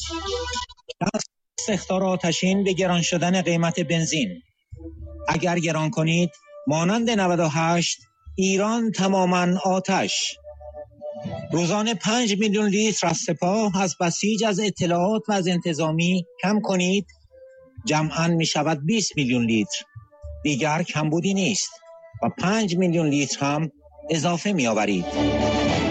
دست اخطار آتشین به گران شدن قیمت بنزین. اگر گران کنید مانند 98 ایران تماما آتش. روزانه 5 میلیون لیتر از سپاه، از بسیج، از اطلاعات و از انتظامی کم کنید، جمعاً می شود 20 میلیون لیتر. دیگر کمبودی نیست و 5 میلیون لیتر هم اضافه می آورید.